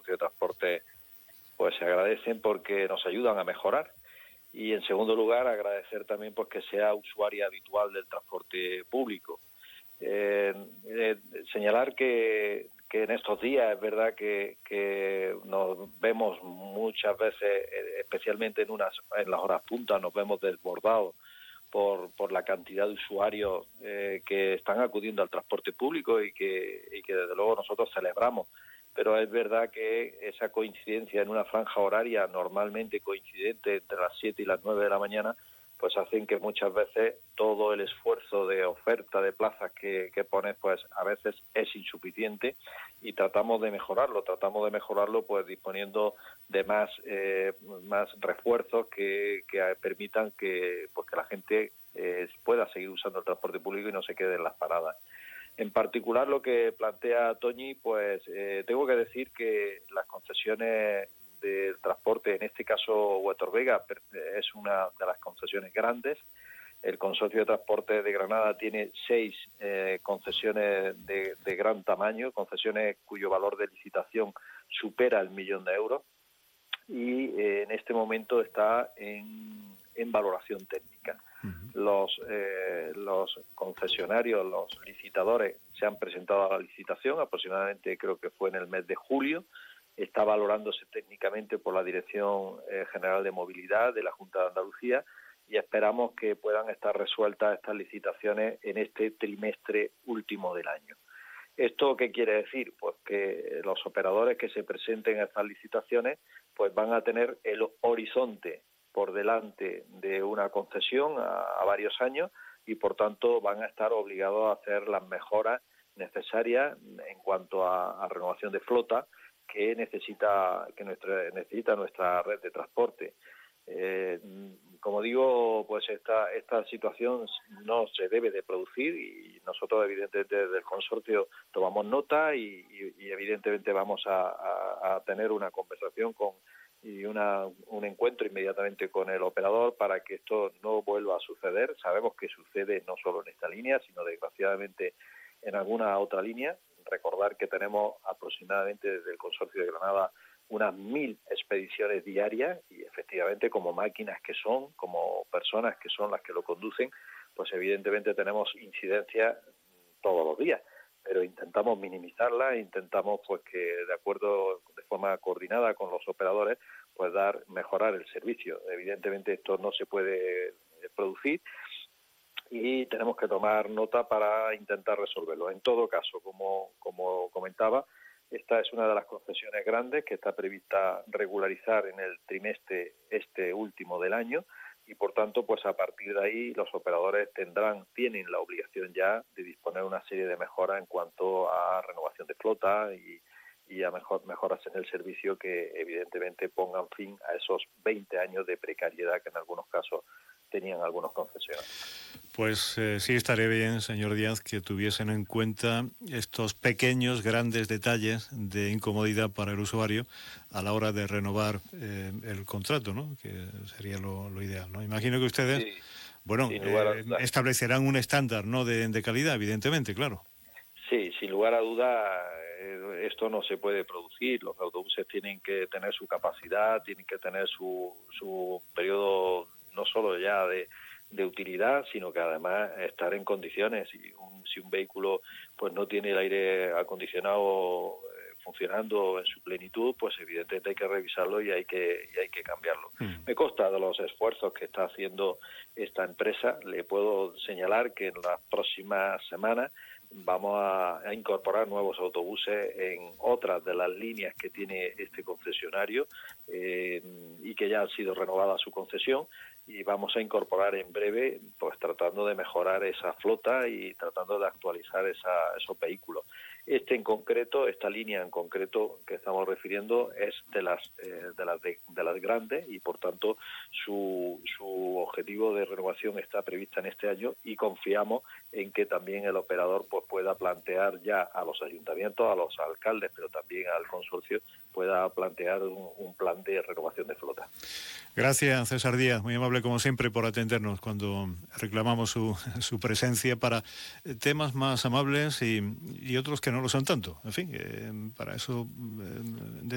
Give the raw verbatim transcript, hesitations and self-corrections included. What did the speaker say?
Consorcio de Transporte pues se agradecen porque nos ayudan a mejorar. Y en segundo lugar, agradecer también pues que sea usuaria habitual del transporte público. Eh, eh, señalar que, que en estos días es verdad que, que nos vemos muchas veces, especialmente en unas en las horas puntas, nos vemos desbordados por, por la cantidad de usuarios eh, que están acudiendo al transporte público y que, y que desde luego nosotros celebramos. Pero es verdad que esa coincidencia en una franja horaria normalmente coincidente entre las siete y las nueve de la mañana, pues hacen que muchas veces todo el esfuerzo de oferta de plazas que, que pones, pues a veces es insuficiente y tratamos de mejorarlo, tratamos de mejorarlo pues disponiendo de más eh, más refuerzos que, que permitan que pues que la gente eh, pueda seguir usando el transporte público y no se quede en las paradas. En particular, lo que plantea Toñi, pues eh, tengo que decir que las concesiones del transporte, en este caso Huetor Vega, es una de las concesiones grandes. El Consorcio de Transporte de Granada tiene seis eh, concesiones de, de gran tamaño, concesiones cuyo valor de licitación supera el millón de euros y eh, en este momento está en, en valoración técnica. Los, eh, los concesionarios, los licitadores se han presentado a la licitación, aproximadamente creo que fue en el mes de julio, está valorándose técnicamente por la Dirección eh, General de Movilidad de la Junta de Andalucía y esperamos que puedan estar resueltas estas licitaciones en este trimestre último del año. ¿Esto qué quiere decir? Pues que los operadores que se presenten a estas licitaciones pues van a tener el horizonte por delante de una concesión a, a varios años y por tanto van a estar obligados a hacer las mejoras necesarias en cuanto a, a renovación de flota que necesita que nuestra necesita nuestra red de transporte. Eh, como digo, pues esta esta situación no se debe de producir y nosotros evidentemente desde el consorcio tomamos nota y, y, y evidentemente vamos a, a, a tener una conversación con y una, un encuentro inmediatamente con el operador para que esto no vuelva a suceder. Sabemos que sucede no solo en esta línea, sino desgraciadamente en alguna otra línea. Recordar que tenemos aproximadamente desde el Consorcio de Granada unas mil expediciones diarias y efectivamente como máquinas que son, como personas que son las que lo conducen, pues evidentemente tenemos incidencias todos los días, pero intentamos minimizarla, intentamos pues que de acuerdo, de forma coordinada con los operadores, pues dar, mejorar el servicio. Evidentemente esto no se puede producir y tenemos que tomar nota para intentar resolverlo. En todo caso, como, como comentaba, esta es una de las concesiones grandes que está prevista regularizar en el trimestre este último del año y por tanto pues a partir de ahí los operadores tendrán tienen la obligación ya de disponer una serie de mejoras en cuanto a renovación de flota y, y a mejor, mejoras en el servicio que evidentemente pongan fin a esos veinte años de precariedad que en algunos casos tenían algunos concesionarios. Pues eh, sí estaría bien, señor Díaz, que tuviesen en cuenta estos pequeños, grandes detalles de incomodidad para el usuario a la hora de renovar eh, el contrato, ¿no? Que sería lo, lo ideal, ¿no? Imagino que ustedes, Sí, bueno, eh, establecerán un estándar, ¿no? De, de calidad, evidentemente, claro. Sí, sin lugar a duda, eh, esto no se puede producir. Los autobuses tienen que tener su capacidad, tienen que tener su, su periodo no solo ya de, de utilidad, sino que además estar en condiciones. Si un, si un vehículo pues no tiene el aire acondicionado eh, funcionando en su plenitud, pues evidentemente hay que revisarlo y hay que y hay que cambiarlo. Mm. Me consta de los esfuerzos que está haciendo esta empresa. Le puedo señalar que en las próximas semanas vamos a, a incorporar nuevos autobuses en otras de las líneas que tiene este concesionario eh, y que ya ha sido renovada su concesión y vamos a incorporar en breve, pues tratando de mejorar esa flota y tratando de actualizar esa, esos vehículos. Este en concreto, esta línea en concreto que estamos refiriendo es de las eh, de las de, de las grandes y por tanto su su objetivo de renovación está prevista en este año y confiamos en que también el operador pues pueda plantear ya a los ayuntamientos, a los alcaldes, pero también al consorcio pueda plantear un, un plan de renovación de flota. Gracias, César Díaz, muy amable como siempre por atendernos cuando reclamamos su, su presencia para temas más amables y, y otros que no lo son tanto. En fin, eh, para eso... Eh,